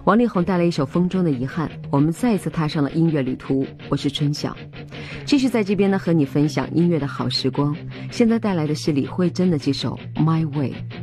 王力宏带来一首《风中的遗憾》，我们再一次踏上了音乐旅途。我是春晓，继续在这边呢和你分享音乐的好时光。现在带来的是李慧珍的这首《My Way》。